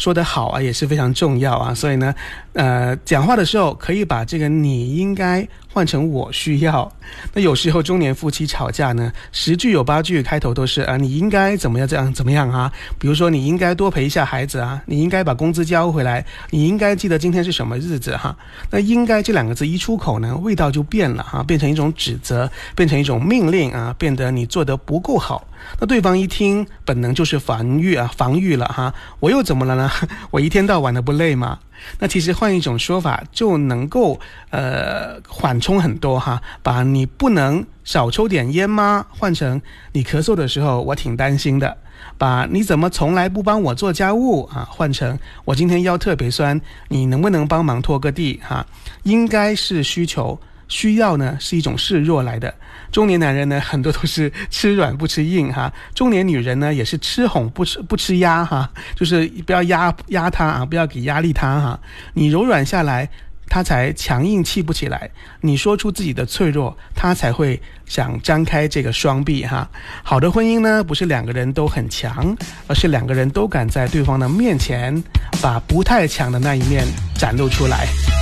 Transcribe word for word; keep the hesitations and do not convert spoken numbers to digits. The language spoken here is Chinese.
说得好啊，也是非常重要啊。所以呢，呃，讲话的时候可以把这个你应该换成我需要。那有时候中年夫妻吵架呢，十句有八句开头都是啊，你应该怎么样这样怎么样啊？比如说你应该多陪一下孩子啊，你应该把工资交回来，你应该记得今天是什么日子哈。那应该这两个字一出口呢，味道就变了哈，变成一种指责，变成一种命令啊，变得你做得不够好。那对方一听，本能就是防御啊，防御了哈。我又怎么了呢？我一天到晚的不累吗？那其实换一种说法，就能够呃缓冲很多哈。把你不能少抽点烟吗？换成你咳嗽的时候，我挺担心的。把你怎么从来不帮我做家务啊，换成我今天腰特别酸，你能不能帮忙拖个地哈？应该是需求。需要呢是一种示弱来的，中年男人呢很多都是吃软不吃硬哈，中年女人呢也是吃哄不吃不吃压哈，就是不要压压他啊，不要给压力他哈，你柔软下来，他才强硬气不起来，你说出自己的脆弱，他才会想张开这个双臂哈。好的婚姻呢，不是两个人都很强，而是两个人都敢在对方的面前把不太强的那一面展露出来。